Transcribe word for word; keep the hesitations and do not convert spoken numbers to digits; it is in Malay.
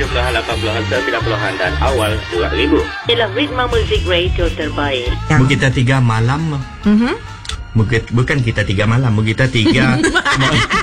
tujuh puluhan, lapan puluhan, sembilan puluhan dan awal dua ribu. Ialah ritma muzik radio terbaik. Kita tiga malam. Mhm. Bukan, bukan kita tiga malam, kita tiga